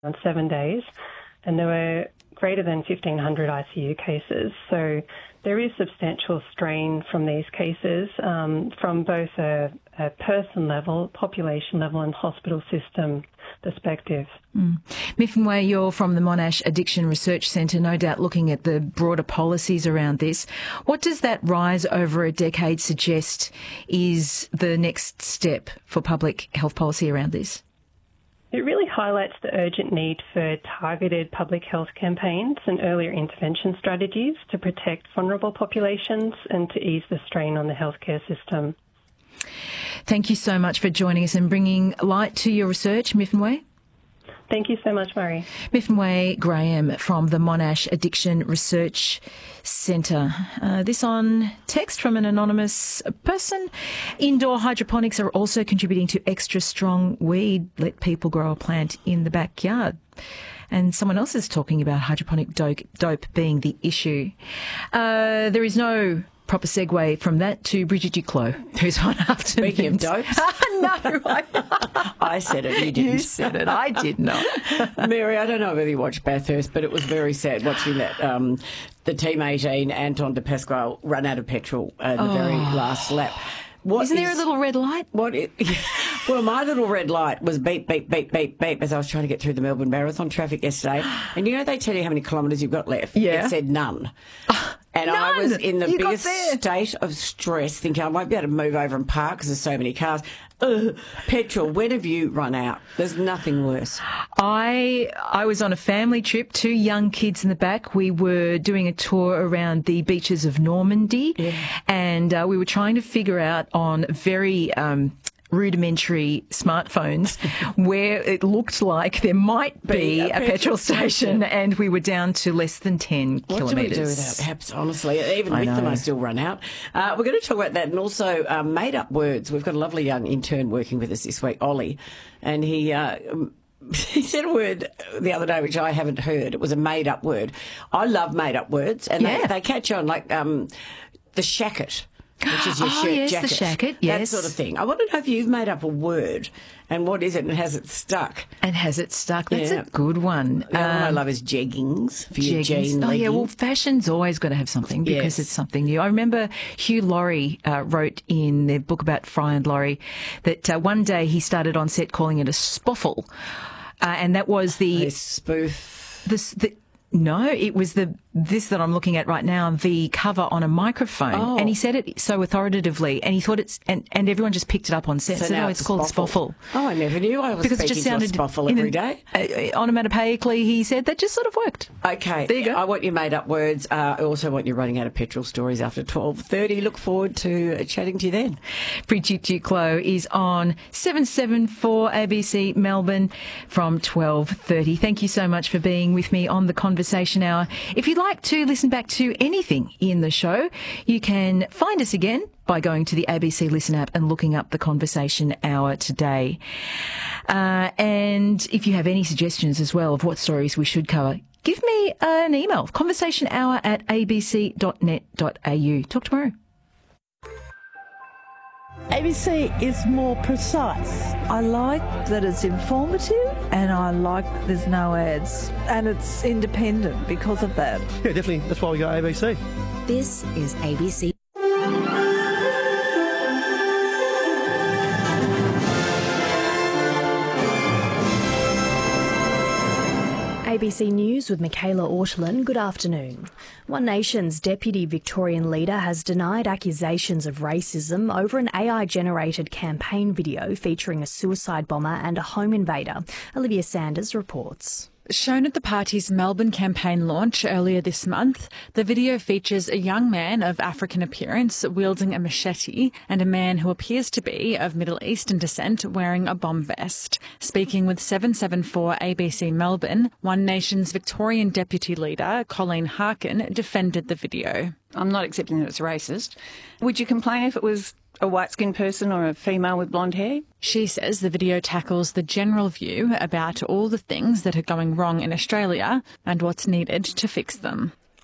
on 7 days, and there were greater than 1,500 ICU cases. So there is substantial strain from these cases from both a person level, population level and hospital system perspective. Myfin Way, you're from the Monash Addiction Research Centre, no doubt looking at the broader policies around this. What does that rise over a decade suggest is the next step for public health policy around this? It really highlights the urgent need for targeted public health campaigns and earlier intervention strategies to protect vulnerable populations and to ease the strain on the healthcare system. Thank you so much for joining us and bringing light to your research, Myfin Way. Thank you so much, Murray. Myfin Way Graham from the Monash Addiction Research Centre. This on text from an anonymous person. Indoor hydroponics are also contributing to extra strong weed. Let people grow a plant in the backyard. And someone else is talking about hydroponic dope being the issue. There is no proper segue from that to Bridget Duclos, who's on afternoons. Speaking of dopes. No, I said it, you didn't. You said it, I did not. Mary, I don't know whether you watched Bathurst, but it was very sad watching that the Team 18, Anton de Pasquale, run out of petrol in the very last lap. Isn't there a little red light? Well, my little red light was beep, beep, beep, beep, beep as I was trying to get through the Melbourne Marathon traffic yesterday. And you know they tell you how many kilometres you've got left? Yeah. It said none. And None. I was in the You got biggest there. state of stress, thinking I won't be able to move over and park because there's so many cars. Petrol, when have you run out? There's nothing worse. I was on a family trip, 2 young kids in the back. We were doing a tour around the beaches of Normandy, and we were trying to figure out on very rudimentary smartphones where it looked like there might be a petrol station, and we were down to less than 10 kilometres. What do we do without apps, honestly? Even with them, I still run out. We're going to talk about that and also made-up words. We've got a lovely young intern working with us this week, Ollie, and he said a word the other day which I haven't heard. It was a made-up word. I love made-up words, and they catch on, like the shacket, which is your shirt jacket. The shacket, yes. That sort of thing. I want to know if you've made up a word and what is it and has it stuck? And has it stuck? That's a good one. The one I love is jeggings for your jean leggings. Oh, yeah, well, fashion's always got to have something because it's something new. I remember Hugh Laurie wrote in their book about Fry and Laurie that one day he started on set calling it a spoffle. And that was the spoof. No, it was this that I'm looking at right now, the cover on a microphone. And he said it so authoritatively, and he thought and everyone just picked it up on set. So now it's called spoffle. Oh, I never knew I was because speaking it just sounded to a spoffle every day. Onomatopoeically, he said that just sort of worked. Okay. There you go. I want your made-up words. I also want you running out of petrol stories after 12:30. Look forward to chatting to you then. Bridget Duclos is on 774 ABC Melbourne from 12:30. Thank you so much for being with me on the Conversation Hour. If you'd like to listen back to anything in the show, you can find us again by going to the ABC Listen app and looking up the Conversation Hour today. And if you have any suggestions as well of what stories we should cover, give me an email, conversationhour@abc.net.au. Talk tomorrow. ABC is more precise. I like that it's informative and I like that there's no ads and it's independent because of that. Yeah, definitely. That's why we got ABC. This is ABC. ABC News with Michaela Ortolin. Good afternoon. One Nation's Deputy Victorian Leader has denied accusations of racism over an AI-generated campaign video featuring a suicide bomber and a home invader. Olivia Sanders reports. Shown at the party's Melbourne campaign launch earlier this month, the video features a young man of African appearance wielding a machete and a man who appears to be of Middle Eastern descent wearing a bomb vest. Speaking with 774 ABC Melbourne, One Nation's Victorian Deputy Leader, Colleen Harkin, defended the video. I'm not accepting that it's racist. Would you complain if it was a white-skinned person or a female with blonde hair? She says the video tackles the general view about all the things that are going wrong in Australia and what's needed to fix them.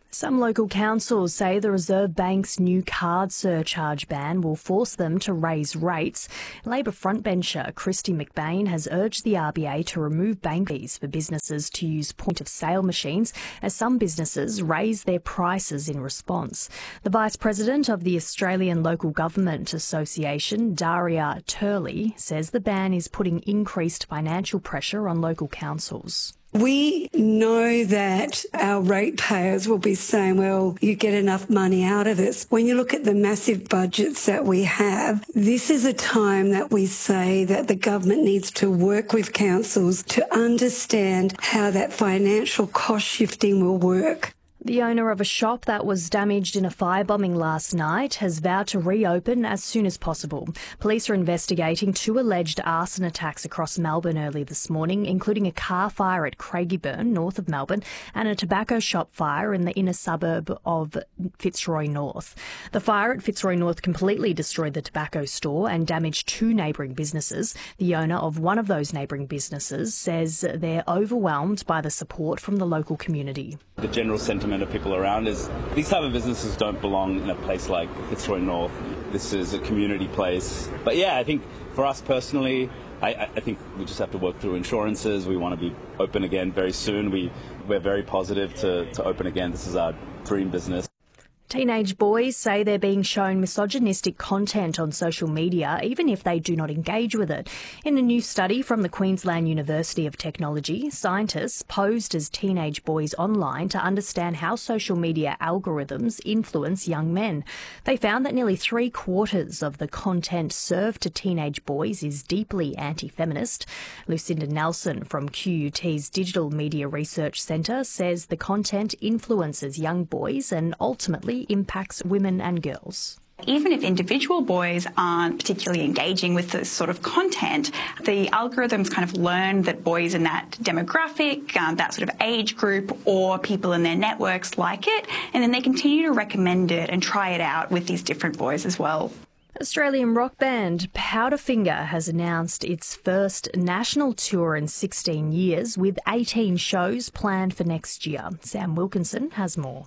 Some local councils say the Reserve Bank's new card surcharge ban will force them to raise rates. Labor frontbencher Kristy McBain has urged the RBA to remove bank fees for businesses to use point-of-sale machines, as some businesses raise their prices in response. The Vice President of the Australian Local Government Association, Daria Turley, says the ban is putting increased financial pressure on local councils. We know that our ratepayers will be saying, well, you get enough money out of this. When you look at the massive budgets that we have, this is a time that we say that the government needs to work with councils to understand how that financial cost shifting will work. The owner of a shop that was damaged in a firebombing last night has vowed to reopen as soon as possible. Police are investigating 2 alleged arson attacks across Melbourne early this morning, including a car fire at Craigieburn, north of Melbourne, and a tobacco shop fire in the inner suburb of Fitzroy North. The fire at Fitzroy North completely destroyed the tobacco store and damaged 2 neighbouring businesses. The owner of one of those neighbouring businesses says they're overwhelmed by the support from the local community. The general sentiment of people around is these type of businesses don't belong in a place like Fitzroy North. This is a community place. But yeah, I think for us personally, I think we just have to work through insurances. We want to be open again very soon. We're very positive to open again. This is our dream business. Teenage boys say they're being shown misogynistic content on social media, even if they do not engage with it. In a new study from the Queensland University of Technology, scientists posed as teenage boys online to understand how social media algorithms influence young men. They found that nearly 3/4 of the content served to teenage boys is deeply anti-feminist. Lucinda Nelson from QUT's Digital Media Research Centre says the content influences young boys and ultimately impacts women and girls. Even if individual boys aren't particularly engaging with this sort of content, the algorithms kind of learn that boys in that demographic, that sort of age group, or people in their networks like it, and then they continue to recommend it and try it out with these different boys as well. Australian rock band Powderfinger has announced its first national tour in 16 years, with 18 shows planned for next year. Sam Wilkinson has more.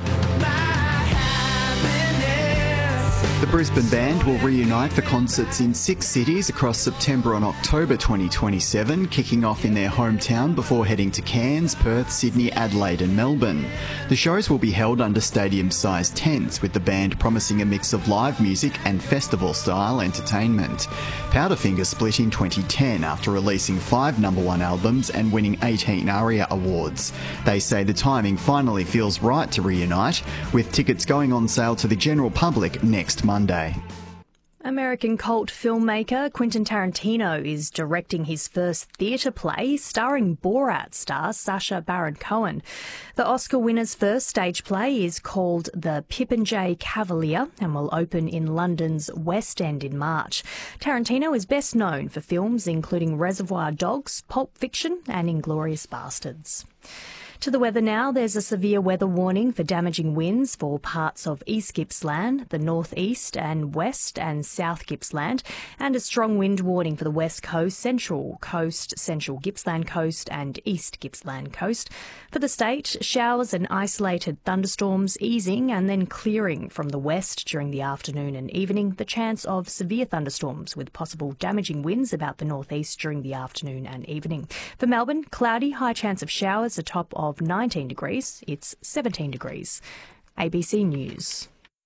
The Brisbane Band will reunite for concerts in 6 cities across September and October 2027, kicking off in their hometown before heading to Cairns, Perth, Sydney, Adelaide and Melbourne. The shows will be held under stadium-sized tents, with the band promising a mix of live music and festival-style entertainment. Powderfinger split in 2010 after releasing 5 #1 albums and winning 18 ARIA awards. They say the timing finally feels right to reunite, with tickets going on sale to the general public next Monday. American cult filmmaker Quentin Tarantino is directing his first theatre play starring Borat star Sacha Baron Cohen. The Oscar winner's first stage play is called The Popinjay Cavalier and will open in London's West End in March. Tarantino is best known for films including Reservoir Dogs, Pulp Fiction and Inglourious Basterds. To the weather now, there's a severe weather warning for damaging winds for parts of East Gippsland, the northeast and west and south Gippsland, and a strong wind warning for the west coast, central Gippsland coast and east Gippsland coast. For the state, showers and isolated thunderstorms easing and then clearing from the west during the afternoon and evening. The chance of severe thunderstorms with possible damaging winds about the northeast during the afternoon and evening. For Melbourne, cloudy, high chance of showers, a top of 19 degrees. It's 17 degrees. ABC News.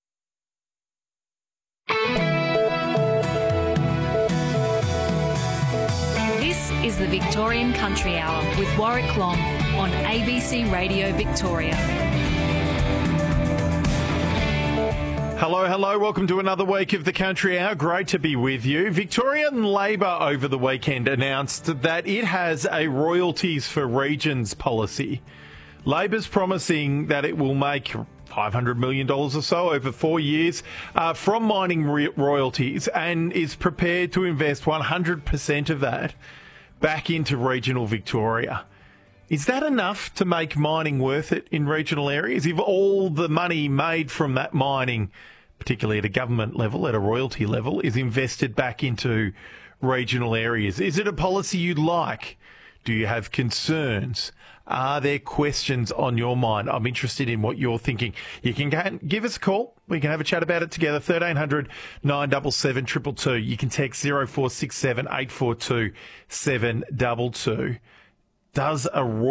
This is the Victorian Country Hour with Warwick Long on ABC Radio Victoria. Hello. Welcome to another week of the Country Hour. Great to be with you. Victorian Labor over the weekend announced that it has a royalties for regions policy. Labor's promising that it will make $500 million or so over 4 years from mining royalties and is prepared to invest 100% of that back into regional Victoria. Is that enough to make mining worth it in regional areas? If all the money made from that mining, particularly at a government level, at a royalty level, is invested back into regional areas, is it a policy you'd like? Do you have concerns? Are there questions on your mind? I'm interested in what you're thinking. You can give us a call. We can have a chat about it together. 1300 977 222. You can text 0467 842 722. Does a